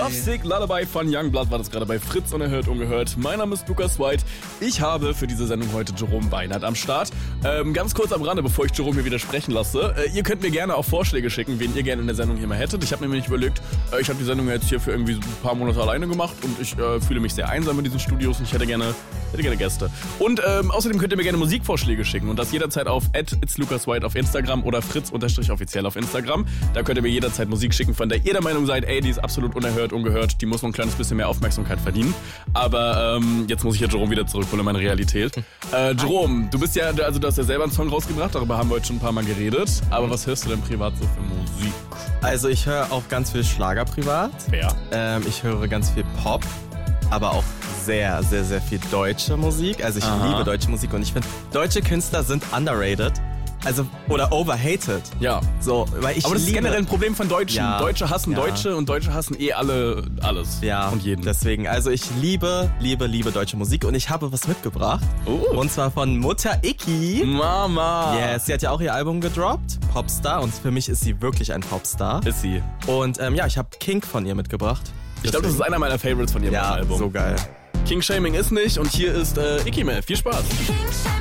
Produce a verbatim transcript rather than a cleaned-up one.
Lovesick Lullaby von Youngblood war das gerade bei Fritz Unerhört Ungehört. Mein Name ist Lukas White. Ich habe für diese Sendung heute Jerome Weinert am Start. Ähm, ganz kurz am Rande, bevor ich Jerome hier wieder sprechen lasse. Äh, ihr könnt mir gerne auch Vorschläge schicken, wen ihr gerne in der Sendung hier mal hättet. Ich habe mir nämlich überlegt, äh, ich habe die Sendung jetzt hier für irgendwie so ein paar Monate alleine gemacht und ich äh, fühle mich sehr einsam in diesen Studios und ich hätte gerne, hätte gerne Gäste. Und ähm, außerdem könnt ihr mir gerne Musikvorschläge schicken und das jederzeit auf at itslucaswhite auf Instagram oder fritz-offiziell auf Instagram. Da könnt ihr mir jederzeit Musik schicken, von der ihr der Meinung seid, ey, die ist absolut unerhört, ungehört, die muss noch ein kleines bisschen mehr Aufmerksamkeit verdienen. Aber ähm, jetzt muss ich ja Jerome wieder zurückholen in meine Realität. Äh, Jerome, du bist ja, also du hast ja selber einen Song rausgebracht, darüber haben wir heute schon ein paar Mal geredet. Aber was hörst du denn privat so für Musik? Also ich höre auch ganz viel Schlager privat. Ja. Ähm, ich höre ganz viel Pop, aber auch sehr, sehr, sehr viel deutsche Musik. Also ich Aha. liebe deutsche Musik und ich finde, deutsche Künstler sind underrated. Also, oder overhated. Ja. So, weil ich Aber das ist liebe, generell ein Problem von Deutschen. Ja. Deutsche hassen Ja. Deutsche und Deutsche hassen eh alle alles. Ja, Und jeden. deswegen, also ich liebe, liebe, liebe deutsche Musik und ich habe was mitgebracht. Oh. Und zwar von Mutter Icky. Mama. Yes, sie hat ja auch ihr Album gedroppt, Popstar, und für mich ist sie wirklich ein Popstar. Ist sie. Und ähm, ja, ich habe Kink von ihr mitgebracht. Ich glaube, das ist einer meiner Favorites von ihrem ja, Album. so geil. King Shaming ist nicht und hier ist äh, Icky Mel. Viel Spaß.